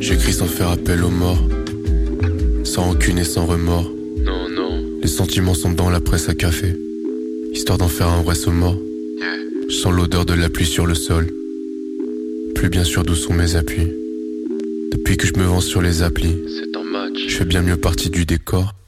J'écris sans faire appel aux morts, sans rancune et sans remords. Non, non. Les sentiments sont dans la presse à café, histoire d'en faire un vrai mort. Yeah. Je sens l'odeur de la pluie sur le sol, plus bien sûr d'où sont mes appuis. Depuis que je me vends sur les applis, C'est un match. je fais bien mieux partie du décor.